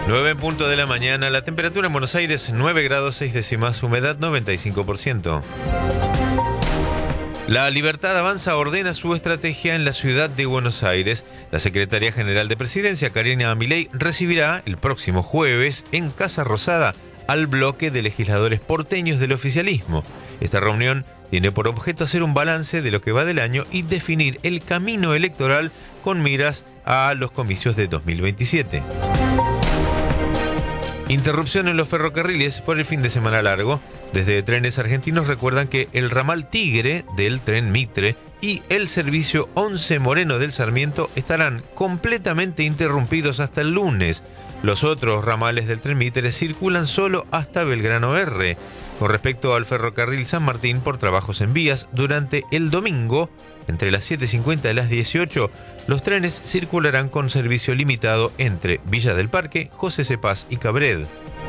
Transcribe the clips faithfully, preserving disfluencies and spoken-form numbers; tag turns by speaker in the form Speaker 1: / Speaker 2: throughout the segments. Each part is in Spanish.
Speaker 1: nueve en punto de la mañana, la temperatura en Buenos Aires nueve grados seis décimas, humedad noventa y cinco por ciento. La Libertad Avanza ordena su estrategia en la ciudad de Buenos Aires. La Secretaría General de Presidencia, Karina Milei, recibirá el próximo jueves en Casa Rosada al bloque de legisladores porteños del oficialismo. Esta reunión tiene por objeto hacer un balance de lo que va del año y definir el camino electoral con miras a los comicios de dos mil veintisiete. Interrupción en los ferrocarriles por el fin de semana largo. Desde Trenes Argentinos recuerdan que el ramal Tigre del tren Mitre y el servicio once Moreno del Sarmiento estarán completamente interrumpidos hasta el lunes. Los otros ramales del tren Mitre circulan solo hasta Belgrano R. Con respecto al ferrocarril San Martín, por trabajos en vías, durante el domingo, entre las siete y cincuenta y las dieciocho, los trenes circularán con servicio limitado entre Villa del Parque, José Cepaz y Cabred.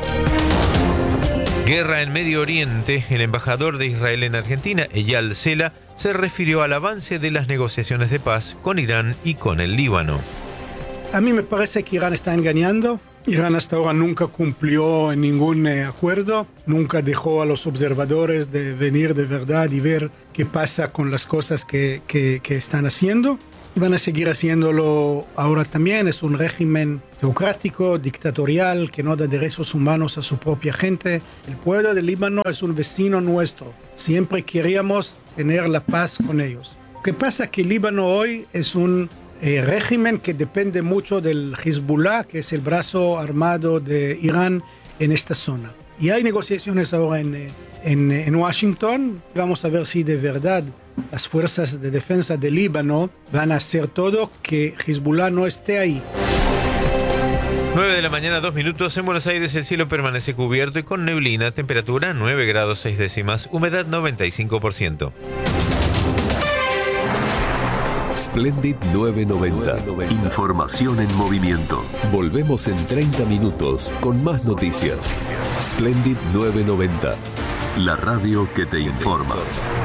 Speaker 1: Guerra en Medio Oriente. El embajador de Israel en Argentina, Eyal Sela, se refirió al avance de las negociaciones de paz con Irán y con el Líbano.
Speaker 2: A mí me parece que Irán está engañando. Irán hasta ahora nunca cumplió en ningún eh, acuerdo, nunca dejó a los observadores de venir de verdad y ver qué pasa con las cosas que, que, que están haciendo. Y van a seguir haciéndolo ahora también. Es un régimen teocrático, dictatorial, que no da derechos humanos a su propia gente. El pueblo del Líbano es un vecino nuestro. Siempre queríamos tener la paz con ellos. Lo que pasa es que el Líbano hoy es un eh, régimen que depende mucho del Hezbollah, que es el brazo armado de Irán en esta zona. Y hay negociaciones ahora en, en, en Washington. Vamos a ver si de verdad las fuerzas de defensa del Líbano van a hacer todo que Hezbollah no esté ahí.
Speaker 1: nueve de la mañana, dos minutos. En Buenos Aires el cielo permanece cubierto y con neblina. Temperatura nueve grados seis décimas. Humedad noventa y cinco por ciento.
Speaker 3: Splendid novecientos noventa. Información en movimiento. Volvemos en treinta minutos con más noticias. Splendid novecientos noventa. La radio que te informa.